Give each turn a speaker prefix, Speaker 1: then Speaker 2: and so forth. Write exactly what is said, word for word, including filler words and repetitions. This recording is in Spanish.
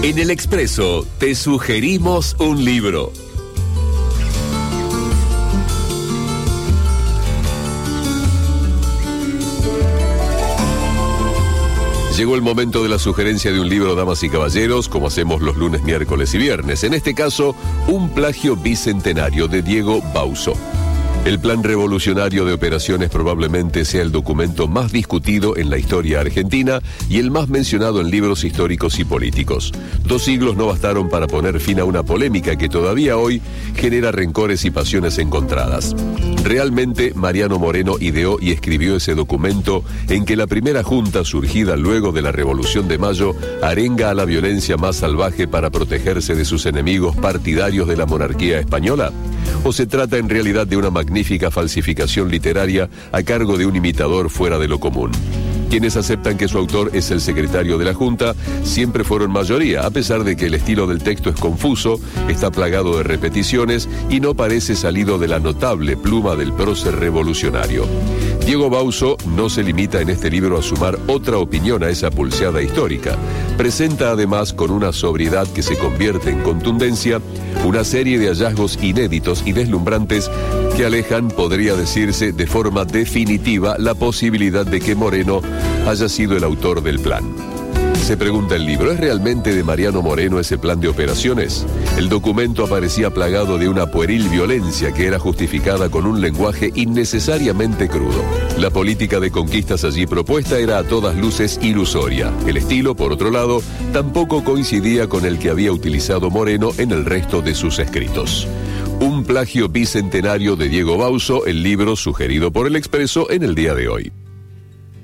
Speaker 1: En El Expreso te sugerimos un libro. Llegó el momento de la sugerencia de un libro, damas y caballeros, como hacemos los lunes, miércoles y viernes. En este caso, Un plagio bicentenario de Diego Bauzo. El plan revolucionario de operaciones probablemente sea el documento más discutido en la historia argentina y el más mencionado en libros históricos y políticos. Dos siglos no bastaron para poner fin a una polémica que todavía hoy genera rencores y pasiones encontradas. Realmente, Mariano Moreno ideó y escribió ese documento en que la primera junta surgida luego de la Revolución de Mayo arenga a la violencia más salvaje para protegerse de sus enemigos partidarios de la monarquía española. ¿O se trata en realidad de una magnífica falsificación literaria a cargo de un imitador fuera de lo común? Quienes aceptan que su autor es el secretario de la Junta siempre fueron mayoría, a pesar de que el estilo del texto es confuso, está plagado de repeticiones y no parece salido de la notable pluma del prócer revolucionario. Diego Bauzo no se limita en este libro a sumar otra opinión a esa pulseada histórica. Presenta además, con una sobriedad que se convierte en contundencia, una serie de hallazgos inéditos y deslumbrantes que alejan, podría decirse, de forma definitiva la posibilidad de que Moreno haya sido el autor del plan. Se pregunta el libro, ¿es realmente de Mariano Moreno ese plan de operaciones? El documento aparecía plagado de una pueril violencia que era justificada con un lenguaje innecesariamente crudo. La política de conquistas allí propuesta era a todas luces ilusoria. El estilo, por otro lado, tampoco coincidía con el que había utilizado Moreno en el resto de sus escritos. Un plagio bicentenario de Diego Bauzo, el libro sugerido por El Expreso en el día de hoy.